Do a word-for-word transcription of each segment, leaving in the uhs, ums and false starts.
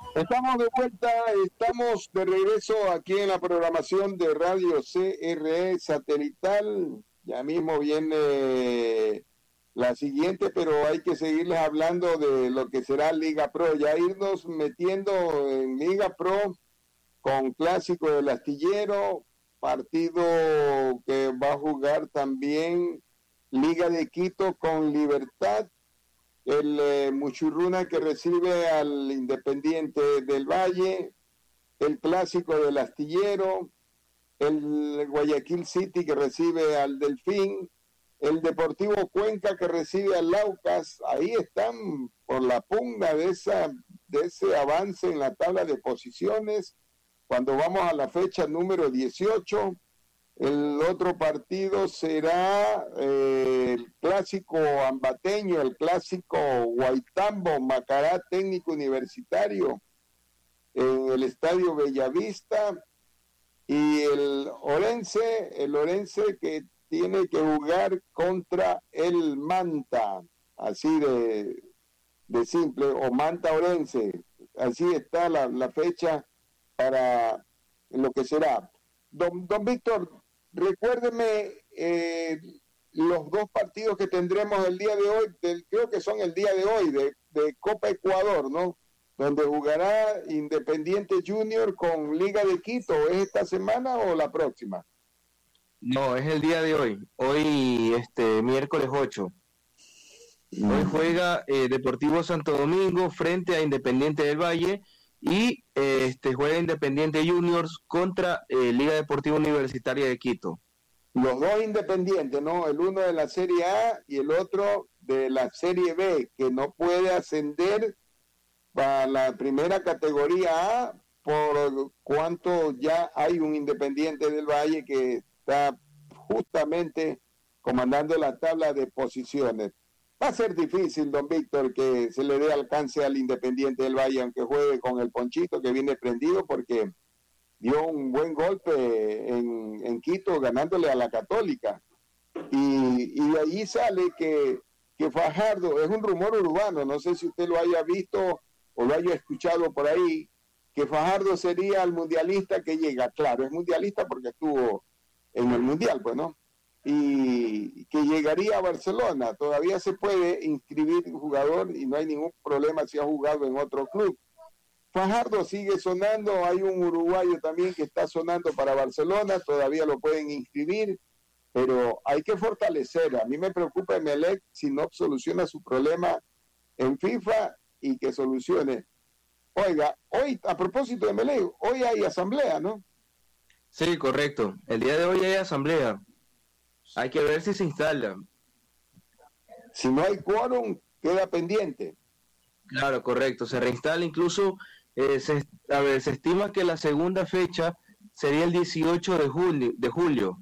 Estamos de vuelta, estamos de regreso aquí en la programación de Radio C R E Satelital. Ya mismo viene la siguiente, pero hay que seguirles hablando de lo que será Liga Pro. Ya irnos metiendo en Liga Pro con Clásico del Astillero, partido que va a jugar también Liga de Quito con Libertad. El eh, Muchurruna que recibe al Independiente del Valle, el Clásico del Astillero, el Guayaquil City que recibe al Delfín, el Deportivo Cuenca que recibe al Laucas. Ahí están por la pugna de, esa, de ese avance en la tabla de posiciones. Cuando vamos a la fecha número dieciocho, el otro partido será eh, el clásico ambateño, el clásico Guaitambo, Macará Técnico Universitario, en el Estadio Bellavista, y el Orense, el Orense que tiene que jugar contra el Manta, así de, de simple, o Manta Orense. Así está la, la fecha para lo que será. Don, don Víctor, recuérdeme eh, los dos partidos que tendremos el día de hoy, del, creo que son el día de hoy, de, de Copa Ecuador, ¿no? Donde jugará Independiente Junior con Liga de Quito. ¿Es esta semana o la próxima? No, es el día de hoy. Hoy, este, miércoles ocho. Hoy juega eh, Deportivo Santo Domingo frente a Independiente del Valle y eh, este juega Independiente Juniors contra eh, Liga Deportiva Universitaria de Quito. Los dos independientes, ¿no? El uno de la Serie A y el otro de la Serie B, que no puede ascender para la primera categoría A por cuanto ya hay un Independiente del Valle que está justamente comandando la tabla de posiciones. Va a ser difícil, don Víctor, que se le dé alcance al Independiente del Valle, aunque juegue con el Ponchito que viene prendido, porque dio un buen golpe en, en Quito ganándole a la Católica. Y, y de allí sale que, que Fajardo, es un rumor urbano, no sé si usted lo haya visto o lo haya escuchado por ahí, que Fajardo sería el mundialista que llega. Claro, es mundialista porque estuvo en el Mundial, pues, ¿no? Y que llegaría a Barcelona. Todavía se puede inscribir un jugador y no hay ningún problema si ha jugado en otro club. Fajardo sigue sonando, hay un uruguayo también que está sonando para Barcelona, todavía lo pueden inscribir, pero hay que fortalecer. A mí me preocupa Emelec si no soluciona su problema en FIFA y que solucione. Oiga, hoy, a propósito de Emelec, hoy hay asamblea, ¿no? Sí, correcto. El día de hoy hay asamblea. Hay que ver si se instala. Si no hay quórum, queda pendiente. Claro, correcto. Se reinstala incluso, eh, se, a ver, se estima que la segunda fecha sería el dieciocho de julio. De julio.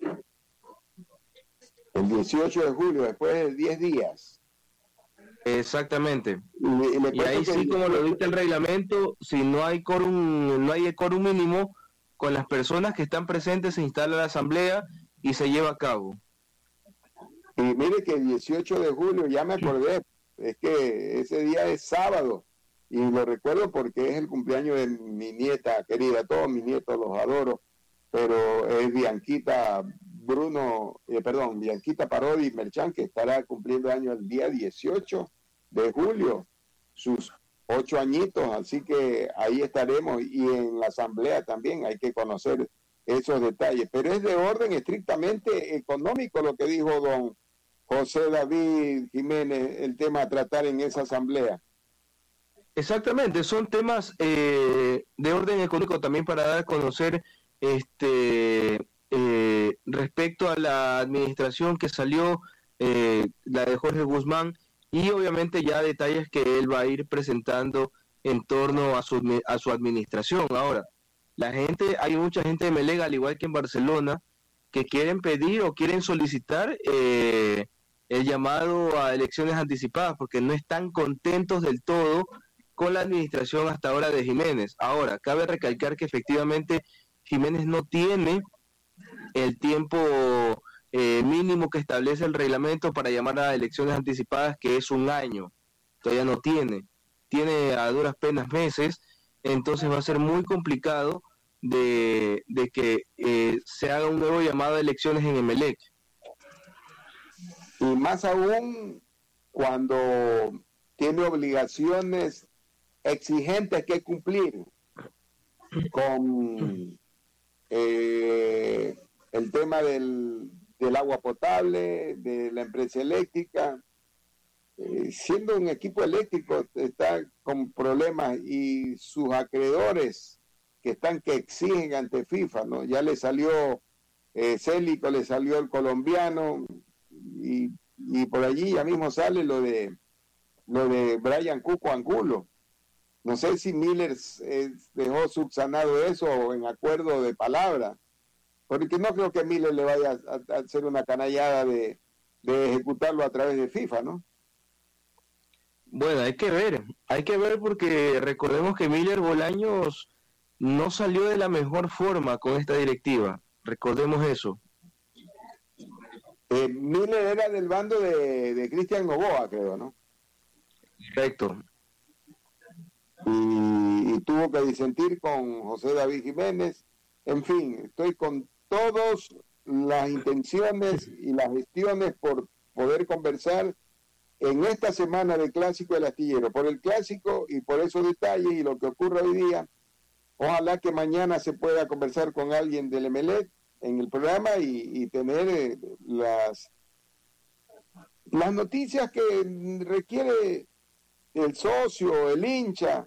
El dieciocho de julio, después de diez días. Exactamente. Y, y, y ahí sí, como lo dicta el reglamento, si no hay quórum, no hay quórum mínimo, con las personas que están presentes se instala la asamblea y se lleva a cabo. Y mire que el dieciocho de julio, ya me acordé, es que ese día es sábado, y lo recuerdo porque es el cumpleaños de mi nieta querida, todos mis nietos los adoro, pero es Bianquita Bruno, eh, perdón, Bianquita Parodi Merchán, que estará cumpliendo años el día dieciocho de julio, sus ocho añitos, así que ahí estaremos, y en la asamblea también hay que conocer esos detalles, pero es de orden estrictamente económico lo que dijo don José David Jiménez, el tema a tratar en esa asamblea. Exactamente, son temas eh, de orden económico también para dar a conocer este eh, respecto a la administración que salió, eh, la de Jorge Guzmán, y obviamente ya detalles que él va a ir presentando en torno a su, a su administración. Ahora, la gente, hay mucha gente de Emelec, al igual que en Barcelona, que quieren pedir o quieren solicitar eh, el llamado a elecciones anticipadas, porque no están contentos del todo con la administración hasta ahora de Jiménez. Ahora, cabe recalcar que efectivamente Jiménez no tiene el tiempo eh, mínimo que establece el reglamento para llamar a elecciones anticipadas, que es un año. Todavía no tiene. Tiene a duras penas meses, entonces va a ser muy complicado de, de que eh, se haga un nuevo llamado de elecciones en Emelec. Y más aún cuando tiene obligaciones exigentes que cumplir con eh, el tema del, del agua potable, de la empresa eléctrica. Eh, siendo un equipo eléctrico está con problemas y sus acreedores que están que exigen ante FIFA, ¿no? Ya le salió eh, Célico, le salió el colombiano y, y por allí ya mismo sale lo de lo de Brian Cuco Angulo. No sé si Miller eh, dejó subsanado eso o en acuerdo de palabra, porque no creo que Miller le vaya a, a hacer una canallada de, de ejecutarlo a través de FIFA, ¿no? Bueno, hay que ver, hay que ver porque recordemos que Miller Bolaños no salió de la mejor forma con esta directiva, recordemos eso. Eh, Miller era del bando de, de Cristian Novoa, creo, ¿no? Correcto. Y, y tuvo que disentir con José David Jiménez. En fin, estoy con todas las intenciones y las gestiones por poder conversar en esta semana del Clásico del Astillero, por el Clásico y por esos detalles y lo que ocurre hoy día. Ojalá que mañana se pueda conversar con alguien del Emelec en el programa y, y tener eh, las, las noticias que requiere el socio, el hincha,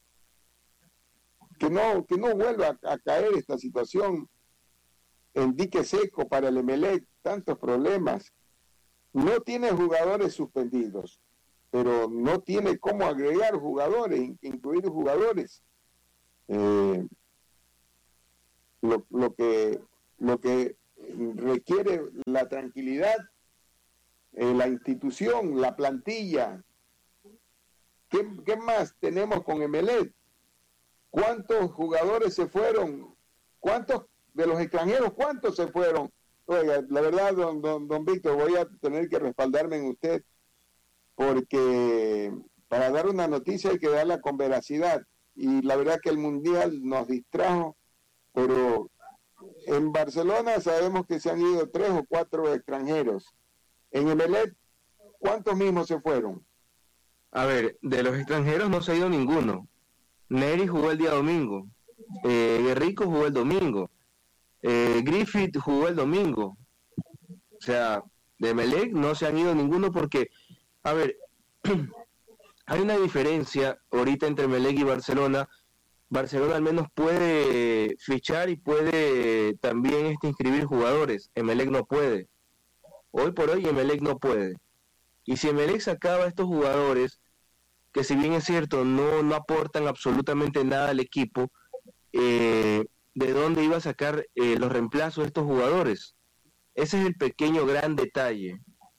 que no, que no vuelva a, a caer esta situación en dique seco para el Emelec, tantos problemas. No tiene jugadores suspendidos, pero no tiene cómo agregar jugadores, incluir jugadores. Eh, lo, lo que lo que requiere la tranquilidad, eh, la institución, la plantilla. ¿Qué, qué más tenemos con Emelec? ¿Cuántos jugadores se fueron? ¿Cuántos de los extranjeros, cuántos se fueron? Oiga, la verdad, don, don, don Víctor, voy a tener que respaldarme en usted, porque para dar una noticia hay que darla con veracidad. Y la verdad que el Mundial nos distrajo, pero en Barcelona sabemos que se han ido tres o cuatro extranjeros. En Emelec, ¿cuántos mismos se fueron? A ver, de los extranjeros no se ha ido ninguno. Neri jugó el día domingo, eh, Guerrico jugó el domingo, eh, Griffith jugó el domingo. O sea, de Emelec no se han ido ninguno porque, a ver, hay una diferencia ahorita entre Emelec y Barcelona. Barcelona al menos puede fichar y puede también este, inscribir jugadores. Emelec no puede. Hoy por hoy Emelec no puede. Y si Emelec sacaba a estos jugadores, que si bien es cierto, no, no aportan absolutamente nada al equipo, eh, ¿de dónde iba a sacar eh, los reemplazos de estos jugadores? Ese es el pequeño gran detalle.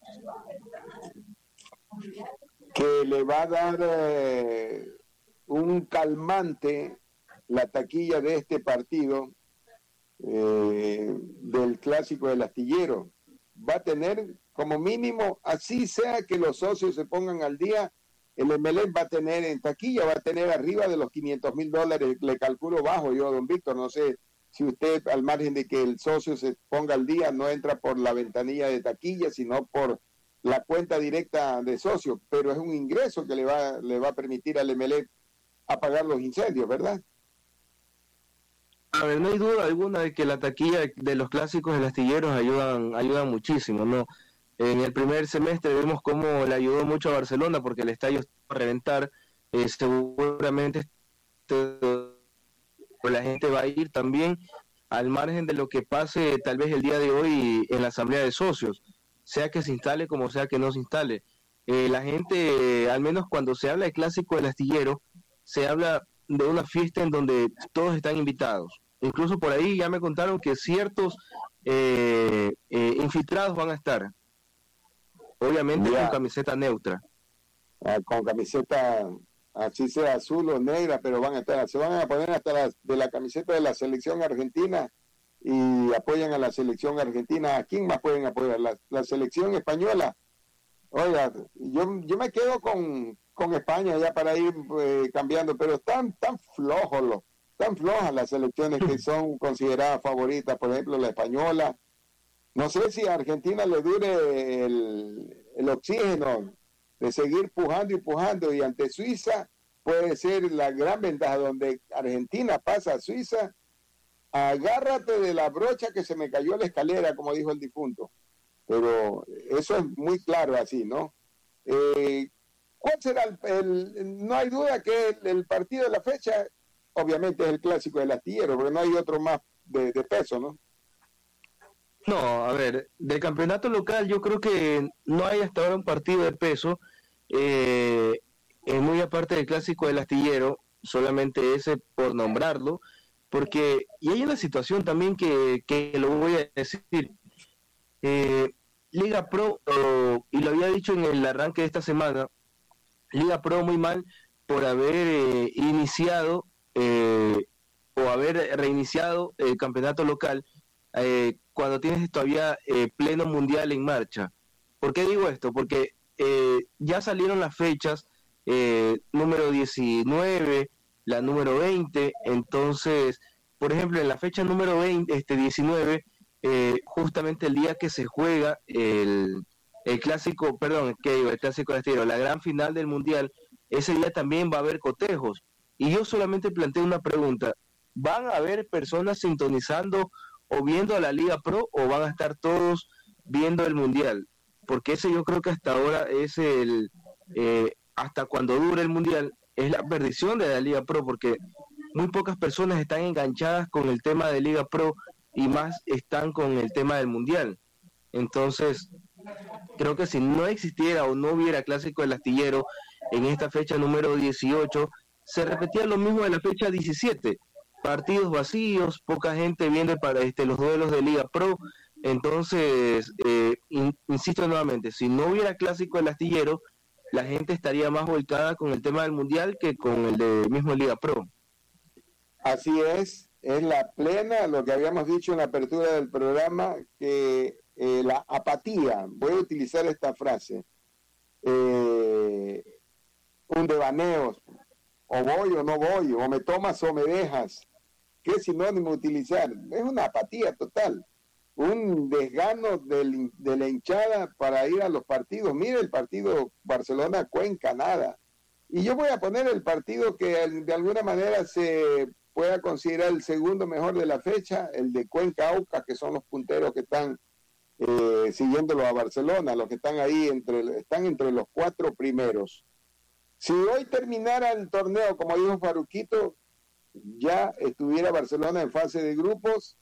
Que le va a dar eh, un calmante la taquilla de este partido eh, del Clásico del Astillero. Va a tener como mínimo, así sea que los socios se pongan al día, el Emelec va a tener en taquilla, va a tener arriba de los quinientos mil dólares, le calculo bajo yo, don Víctor, no sé si usted, al margen de que el socio se ponga al día, no entra por la ventanilla de taquilla, sino por la cuenta directa de socio, pero es un ingreso que le va, le va a permitir al Emelec apagar los incendios, ¿verdad? A ver, no hay duda alguna de que la taquilla de los clásicos del astilleros ayudan, ayudan muchísimo, ¿no? En el primer semestre vemos cómo le ayudó mucho a Barcelona porque el estadio estaba a reventar, eh, seguramente la gente va a ir también al margen de lo que pase tal vez el día de hoy en la asamblea de socios, sea que se instale como sea que no se instale. Eh, la gente, eh, al menos cuando se habla de clásico del astillero, se habla de una fiesta en donde todos están invitados. Incluso por ahí ya me contaron que ciertos eh, eh, infiltrados van a estar. Obviamente yeah. con camiseta neutra. Ah, con camiseta, así sea azul o negra, pero van a estar, se van a poner hasta la, de la camiseta de la selección argentina y apoyan a la selección argentina. ¿A quién más pueden apoyar? La, la selección española. Oiga, yo, yo me quedo con, con España ya para ir eh, cambiando, pero están tan flojos los, tan flojas las selecciones que son consideradas favoritas, por ejemplo la española. No sé si a Argentina le dure el, el oxígeno de seguir pujando y pujando, y ante Suiza puede ser la gran ventaja, donde Argentina pasa a Suiza, agárrate de la brocha que se me cayó la escalera, como dijo el difunto. Pero eso es muy claro así, ¿no? Eh, ¿Cuál será el, el, no hay duda que el, el partido de la fecha, obviamente es el clásico del astillero, porque no hay otro más de, de peso, ¿no? No, a ver, del campeonato local yo creo que no hay hasta ahora un partido de peso, eh, es muy aparte del clásico del astillero, solamente ese por nombrarlo, porque, y hay una situación también que, que lo voy a decir, eh, Liga Pro, oh, y lo había dicho en el arranque de esta semana, Liga Pro muy mal por haber eh, iniciado eh, o haber reiniciado el campeonato local, eh, cuando tienes todavía eh, pleno mundial en marcha. ¿Por qué digo esto? Porque eh, ya salieron las fechas, eh, número diecinueve, la número veinte, entonces, por ejemplo, en la fecha número veinte, este diecinueve, eh, justamente el día que se juega el, el clásico, perdón, ¿qué digo? El clásico de astillero, la gran final del mundial, ese día también va a haber cotejos. Y yo solamente planteo una pregunta, ¿van a haber personas sintonizando o viendo a la Liga Pro, o van a estar todos viendo el Mundial? Porque ese yo creo que hasta ahora es el, eh, hasta cuando dure el Mundial, es la perdición de la Liga Pro, porque muy pocas personas están enganchadas con el tema de Liga Pro y más están con el tema del Mundial. Entonces, creo que si no existiera o no hubiera clásico del astillero en esta fecha número dieciocho, se repetía lo mismo de la fecha diecisiete, partidos vacíos, poca gente viendo para este los duelos de Liga Pro. Entonces, eh, in, insisto nuevamente, si no hubiera clásico del astillero, la gente estaría más volcada con el tema del Mundial que con el de mismo Liga Pro. Así es, es la plena, lo que habíamos dicho en la apertura del programa, que eh, la apatía, voy a utilizar esta frase, eh, un devaneo, o voy o no voy, o me tomas o me dejas. ¿Qué sinónimo utilizar? Es una apatía total, un desgano del, de la hinchada para ir a los partidos. Mire el partido Barcelona-Cuenca, nada. Y yo voy a poner el partido que de alguna manera se pueda considerar el segundo mejor de la fecha, el de Cuenca-Aucas, que son los punteros que están eh, siguiéndolo a Barcelona, los que están ahí, entre están entre los cuatro primeros. Si hoy terminara el torneo, como dijo Faruquito, ya estuviera Barcelona en fase de grupos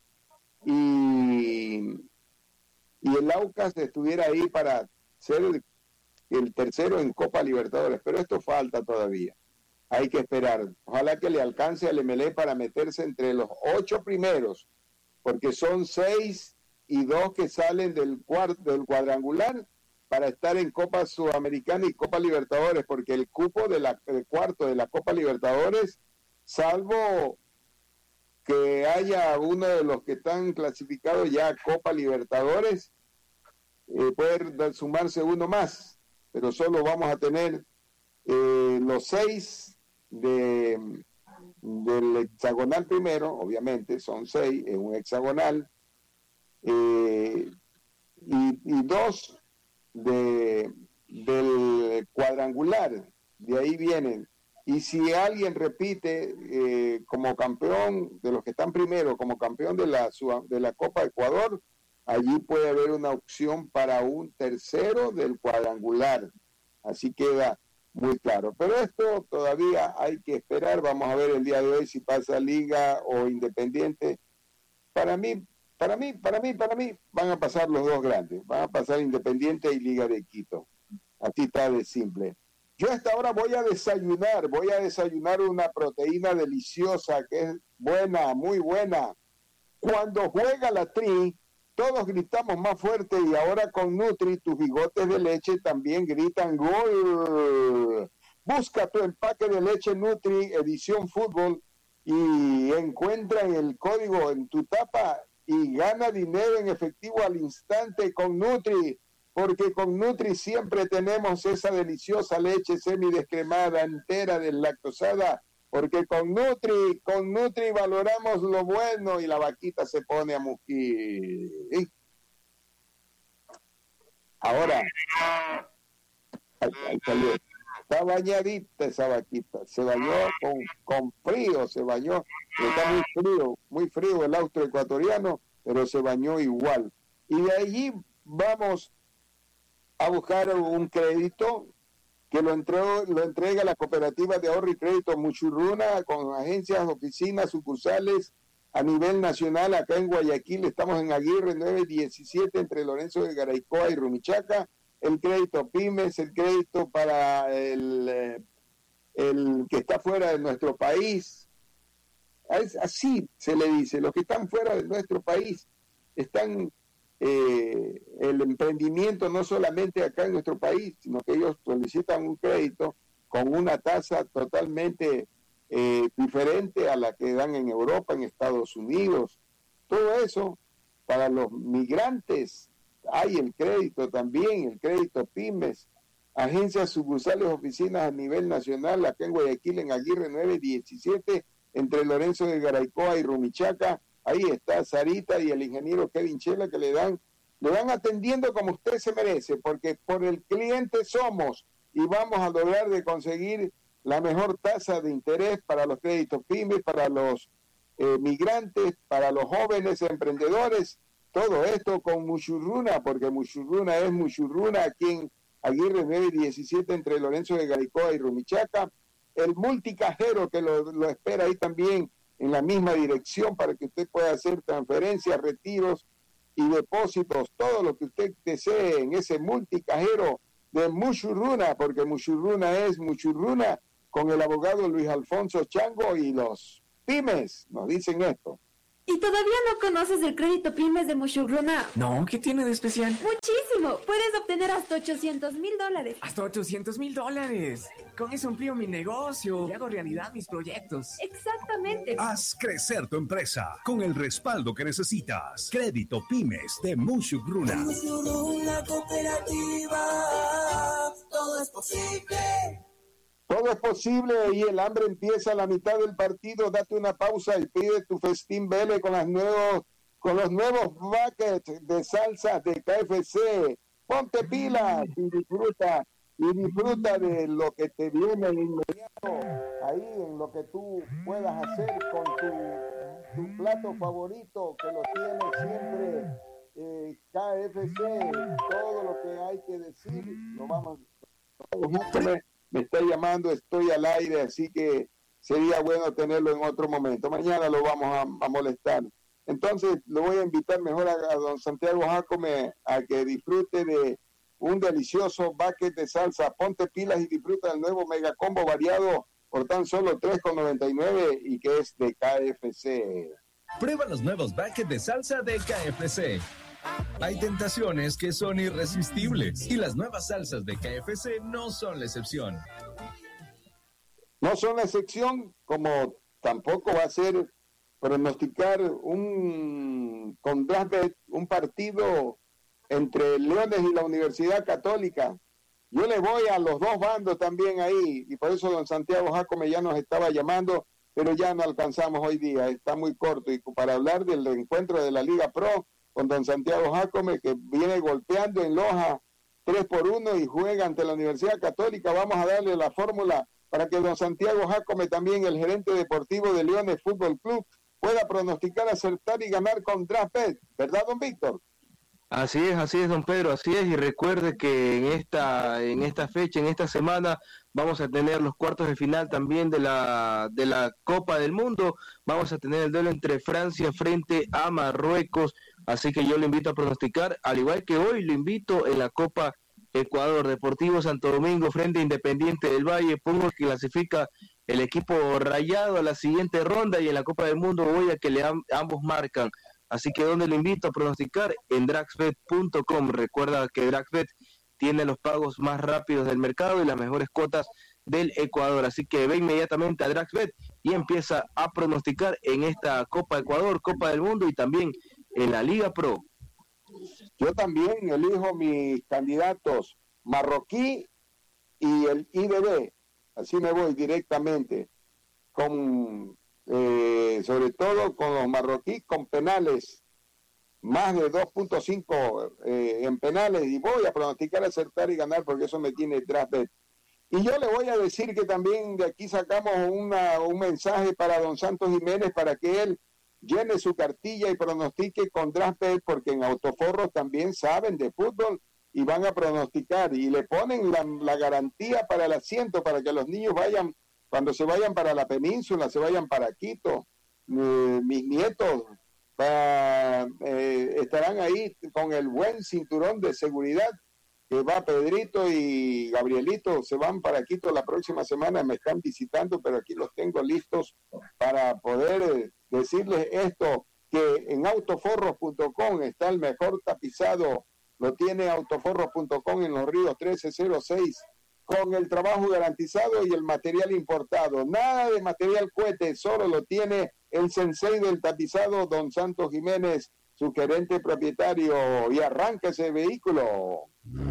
y, y el Aucas estuviera ahí para ser el, el tercero en Copa Libertadores, pero esto falta todavía, hay que esperar. Ojalá que le alcance al M L E para meterse entre los ocho primeros, porque son seis y dos que salen del, cuart, del cuadrangular para estar en Copa Sudamericana y Copa Libertadores, porque el cupo de la, del cuarto de la Copa Libertadores, salvo que haya uno de los que están clasificados ya a Copa Libertadores, eh, puede sumarse uno más, pero solo vamos a tener eh, los seis de, del hexagonal primero, obviamente son seis en un hexagonal, eh, y, y dos de, del cuadrangular, de ahí vienen. Y si alguien repite eh, como campeón de los que están primero, como campeón de la, de la Copa Ecuador, allí puede haber una opción para un tercero del cuadrangular. Así queda muy claro. Pero esto todavía hay que esperar. Vamos a ver el día de hoy si pasa Liga o Independiente. Para mí, para mí, para mí, para mí, van a pasar los dos grandes. Van a pasar Independiente y Liga de Quito. Así está de simple. Yo a esta hora voy a desayunar, voy a desayunar una proteína deliciosa que es buena, muy buena. Cuando juega la Tri, todos gritamos más fuerte y ahora con Nutri, tus bigotes de leche también gritan gol. Busca tu empaque de leche Nutri, edición fútbol, y encuentra el código en tu tapa y gana dinero en efectivo al instante con Nutri. porque con Nutri siempre tenemos esa deliciosa leche semidescremada, entera, deslactosada, porque con Nutri, con Nutri valoramos lo bueno y la vaquita se pone a mugir. Ahora, ahí, ahí salió. Está bañadita esa vaquita, se bañó con, con frío, se bañó, está muy frío, muy frío el austro ecuatoriano, pero se bañó igual. Y de allí vamos a buscar un crédito que lo, entregó, lo entrega la Cooperativa de Ahorro y Crédito Muchurruna con agencias, oficinas, sucursales a nivel nacional. Acá en Guayaquil estamos en Aguirre nueve diecisiete entre Lorenzo de Garaycoa y Rumichaca. El crédito pymes, el crédito para el, el que está fuera de nuestro país. Así se le dice, los que están fuera de nuestro país están... Eh, el emprendimiento no solamente acá en nuestro país, sino que ellos solicitan un crédito con una tasa totalmente eh, diferente a la que dan en Europa, en Estados Unidos. Todo eso, para los migrantes, hay el crédito también, el crédito pymes, agencias sucursales, oficinas a nivel nacional, acá en Guayaquil, en Aguirre nueve diecisiete, entre Lorenzo de Garaycoa y Rumichaca. Ahí está Sarita y el ingeniero Kevin Chela, que le dan, le van atendiendo como usted se merece, porque por el cliente somos y vamos a lograr de conseguir la mejor tasa de interés para los créditos pymes, para los eh, migrantes, para los jóvenes emprendedores. Todo esto con Muchurruna, porque Muchurruna es Muchurruna aquí en Aguirre nueve diecisiete entre Lorenzo de Garaycoa y Rumichaca. El multicajero que lo, lo espera ahí también en la misma dirección para que usted pueda hacer transferencias, retiros y depósitos, todo lo que usted desee en ese multicajero de Muchurruna, porque Muchurruna es Muchurruna con el abogado Luis Alfonso Chango y los pymes, nos dicen esto. ¿Y todavía no conoces el crédito pymes de Muchurruna? No, ¿qué tiene de especial? Muchísimo. Puedes obtener hasta ochocientos mil dólares. ¿Hasta ochocientos mil dólares? Con eso amplío mi negocio y hago realidad mis proyectos. Exactamente. Haz crecer tu empresa con el respaldo que necesitas. Crédito Pymes de Muchurruna. Muchurruna Cooperativa. Todo es posible. Todo es posible y el hambre empieza a la mitad del partido. Date una pausa y pide tu festín Vele con, las nuevos, con los nuevos buckets de salsa de K F C. Ponte pilas y disfruta, y disfruta de lo que te viene de inmediato, ahí en lo que tú puedas hacer con tu, tu plato favorito, que lo tiene siempre eh, K F C. Todo lo que hay que decir, lo vamos a... Me está llamando, estoy al aire, así que sería bueno tenerlo en otro momento. Mañana lo vamos a, a molestar. Entonces, lo voy a invitar mejor a, a don Santiago Jacome a que disfrute de un delicioso bucket de salsa. Ponte pilas y disfruta del nuevo mega combo variado por tan solo tres con noventa y nueve y que es de K F C. Prueba los nuevos buckets de salsa de K F C. Hay tentaciones que son irresistibles y las nuevas salsas de K F C no son la excepción. No son la excepción, como tampoco va a ser pronosticar un con Drafted, un partido entre Leones y la Universidad Católica. Yo le voy a los dos bandos también ahí, y por eso don Santiago Jacome ya nos estaba llamando, pero ya no alcanzamos hoy día, está muy corto. Y para hablar del encuentro de la Liga Pro con don Santiago Jacome, que viene golpeando en Loja tres por uno y juega ante la Universidad Católica, vamos a darle la fórmula para que don Santiago Jacome, también el gerente deportivo de Leones Fútbol Club, pueda pronosticar, acertar y ganar con Drafted, ¿verdad, don Víctor? Así es, así es, don Pedro, así es, y recuerde que en esta, en esta fecha, en esta semana, vamos a tener los cuartos de final también de la, de la Copa del Mundo. Vamos a tener el duelo entre Francia frente a Marruecos, así que yo lo invito a pronosticar, al igual que hoy lo invito en la Copa Ecuador, Deportivo Santo Domingo frente a Independiente del Valle. Pongo que clasifica el equipo Rayado a la siguiente ronda, y en la Copa del Mundo voy a que le am, ambos marcan. Así que donde lo invito a pronosticar, en draxbet punto com. Recuerda que Draxbet tiene los pagos más rápidos del mercado y las mejores cuotas del Ecuador. Así que ve inmediatamente a Draxbet y empieza a pronosticar en esta Copa Ecuador, Copa del Mundo y también en la Liga Pro. Yo también elijo mis candidatos marroquí y el I B B. Así me voy directamente, con eh, sobre todo con los marroquíes con penales, más de dos punto cinco eh, en penales, y voy a pronosticar, acertar y ganar porque eso me tiene draftbet. Y yo le voy a decir que también de aquí sacamos una, un mensaje para don Santos Jiménez para que él llene su cartilla y pronostique con draftbet, porque en Autoforros también saben de fútbol y van a pronosticar y le ponen la, la garantía para el asiento para que los niños vayan, cuando se vayan para la península, se vayan para Quito. Eh, mis nietos para, eh, estarán ahí con el buen cinturón de seguridad, que va Pedrito y Gabrielito, se van para Quito la próxima semana, me están visitando, pero aquí los tengo listos para poder eh, decirles esto, que en autoforros punto com está el mejor tapizado, lo tiene autoforros punto com en Los Ríos trece cero seis, con el trabajo garantizado y el material importado. Nada de material cohete, solo lo tiene el sensei del tapizado, don Santos Jiménez, su gerente propietario, y arranca ese vehículo.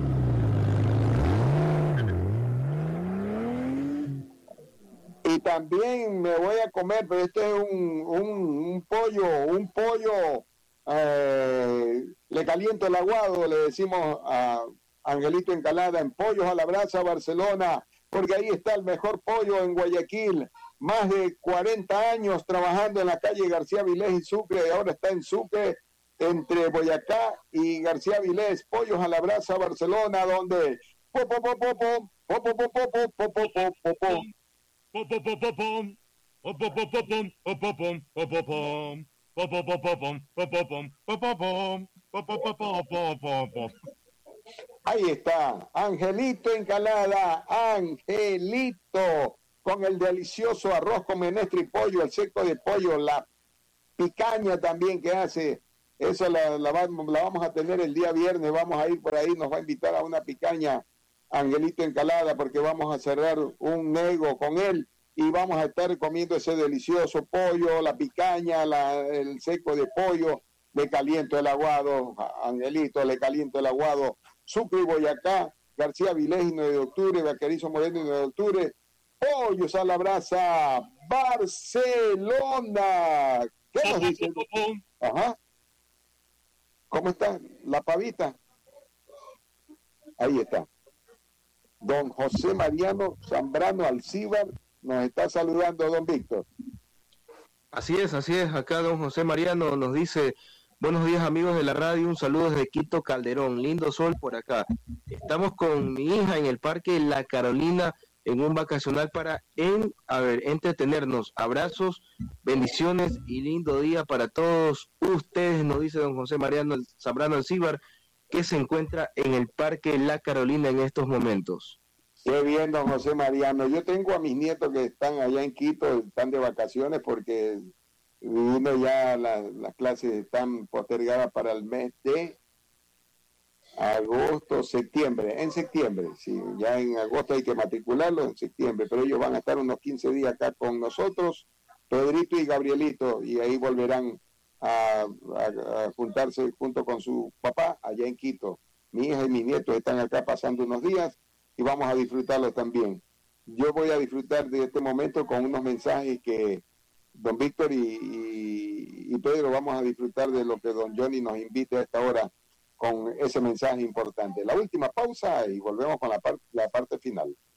Y también me voy a comer, pero este es un, un, un pollo, un pollo, eh, le caliento el aguado, le decimos a Angelito Encalada, en Pollos a la Brasa, Barcelona, porque ahí está el mejor pollo en Guayaquil. Más de cuarenta años trabajando en la calle García Vilés y Sucre, y ahora está en Sucre, entre Boyacá y García Vilés. Pollos a la Brasa, Barcelona, donde po po po po po po po po po po po po po. Ahí está, Angelito Encalada, Angelito, con el delicioso arroz con menestra y pollo, el seco de pollo, la picaña también que hace, eso la, la, la vamos a tener el día viernes, vamos a ir por ahí, nos va a invitar a una picaña Angelito Encalada, porque vamos a cerrar un nego con él y vamos a estar comiendo ese delicioso pollo, la picaña, la, el seco de pollo. Le caliento el aguado, Angelito, le caliento el aguado. Sucre y Boyacá, García Vilés y nueve de octubre, Vaquerizo Moreno y nueve de octubre. Pollos a la Brasa, Barcelona. ¿Qué nos dice? Ajá. ¿Cómo está la pavita? Ahí está. Don José Mariano Zambrano Alcíbar nos está saludando, don Víctor. Así es, así es. Acá don José Mariano nos dice: buenos días amigos de la radio, un saludo desde Quito, Calderón, lindo sol por acá. Estamos con mi hija en el Parque La Carolina en un vacacional para en, a ver, entretenernos. Abrazos, bendiciones y lindo día para todos ustedes, nos dice don José Mariano Zambrano Alcíbar, que se encuentra en el Parque La Carolina en estos momentos. Qué bien, don José Mariano. Yo tengo a mis nietos que están allá en Quito, están de vacaciones porque uno ya la, las clases están postergadas para el mes de agosto, septiembre, en septiembre, sí, ya en agosto hay que matricularlos, en septiembre, pero ellos van a estar unos quince días acá con nosotros, Pedrito y Gabrielito, y ahí volverán a, a, a juntarse junto con su papá allá en Quito. Mi hija y mis nietos están acá pasando unos días y vamos a disfrutarlos también. Yo voy a disfrutar de este momento con unos mensajes que don Víctor y, y, y Pedro vamos a disfrutar de lo que don Johnny nos invite a esta hora con ese mensaje importante. La última pausa y volvemos con la, par- la parte final.